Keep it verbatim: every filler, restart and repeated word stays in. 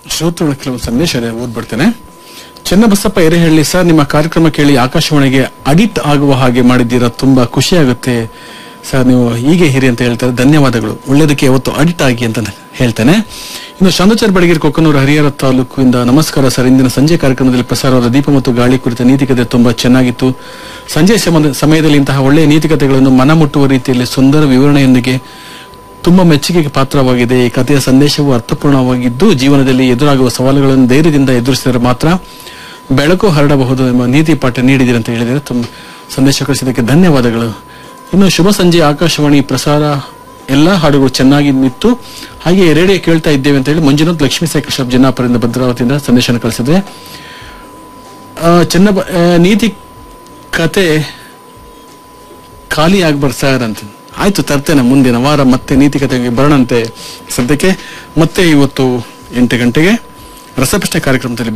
ಶ್ರೋತೃಗಳ ಕೆಲವು ಸಂದೇಶ ಇದೆ, ಓದ್ಬಿಡ್ತೇನೆ. ಚೆನ್ನಬಸಪ್ಪ ಎರೆಹಳ್ಳಿ, ಸರ್ ನಿಮ್ಮ ಕಾರ್ಯಕ್ರಮ ಕೇಳಿ ಆಕಾಶವಾಣಿಗೆ ಅಡಿಟ್ ಆಗುವ ಹಾಗೆ ಮಾಡಿದ್ದೀರಾ, ತುಂಬಾ ಖುಷಿ ಆಗುತ್ತೆ ಸರ್, ನೀವು ಹೀಗೆ ಹಿರಿ ಅಂತ ಹೇಳ್ತಾರೆ, ಧನ್ಯವಾದಗಳು, ಒಳ್ಳೇದಕ್ಕೆ ಯಾವತ್ತು ಅಡಿಟ್ ಆಗಿ ಅಂತ ಹೇಳ್ತೇನೆ. ಇನ್ನು ಶಾಂತಚಾರ್ ಬಡಗೇರಿ, ಕೊಕ್ಕನೂರು, ಹರಿಹರ ತಾಲೂಕಿಂದ, ನಮಸ್ಕಾರ ಸರ್, ಇಂದಿನ ಸಂಜೆ ಕಾರ್ಯಕ್ರಮದಲ್ಲಿ ಪ್ರಸಾರವಾದ ದೀಪ ಮತ್ತು ಗಾಳಿ ಕುರಿತ ನೀತಿಕತೆ ತುಂಬಾ ಚೆನ್ನಾಗಿತ್ತು. ಸಂಜೆ ಸಮಯದಲ್ಲಿ ಇಂತಹ ಒಳ್ಳೆಯ ನೀತಿಕತೆಗಳನ್ನು ಮನಮುಟ್ಟುವ ರೀತಿಯಲ್ಲಿ ಸುಂದರ ವಿವರಣೆಯೊಂದಿಗೆ ತುಂಬಾ ಮೆಚ್ಚುಗೆಗೆ ಪಾತ್ರವಾಗಿದೆ. ಈ ಕಥೆಯ ಸಂದೇಶವು ಅರ್ಥಪೂರ್ಣವಾಗಿದ್ದು ಜೀವನದಲ್ಲಿ ಎದುರಾಗುವ ಸವಾಲುಗಳನ್ನು ಧೈರ್ಯದಿಂದ ಎದುರಿಸಿದರೆ ಮಾತ್ರ ಬೆಳಕು ಹರಡಬಹುದು ಎಂಬ ನೀತಿ ಪಾಠ ನೀಡಿದಿರಿ ಅಂತ ಹೇಳಿದರೆ ತುಂಬ ಸಂದೇಶ ಕಳಿಸಿದ್ದಕ್ಕೆ ಧನ್ಯವಾದಗಳು. ಇನ್ನು ಶುಭ ಸಂಜೆ, ಆಕಾಶವಾಣಿ ಪ್ರಸಾರ ಎಲ್ಲಾ ಹಾಡುಗಳು ಚೆನ್ನಾಗಿ ನಿಂತು ಹಾಗೆ ರೇಡಿಯೋ ಕೇಳ್ತಾ ಇದ್ದೇವೆ ಅಂತ ಹೇಳಿ ಮಂಜುನಾಥ್ ಲಕ್ಷ್ಮೀ ಸಾಯಿ ಜನ್ನಾಪುರದಿಂದ ಭದ್ರಾವತಿಯಿಂದ ಸಂದೇಶ ಕಳಿಸಿದ್ರೆ. ಚೆನ್ನ ನೀತಿ ಕತೆ ಖಾಲಿ ಆಗ್ಬಾರ್ದು ಸರ್ ಅಂತ. ಆಯ್ತು, ತರ್ತೇನೆ, ಮುಂದಿನ ವಾರ ಮತ್ತೆ ನೀತಿ ಕತೆಗೆ ಬರೋಣಂತೆ. ಸದ್ಯಕ್ಕೆ ಮತ್ತೆ ಇವತ್ತು ಎಂಟು ಗಂಟೆಗೆ ರಸಪ್ರಶ್ನೆ ಕಾರ್ಯಕ್ರಮದಲ್ಲಿ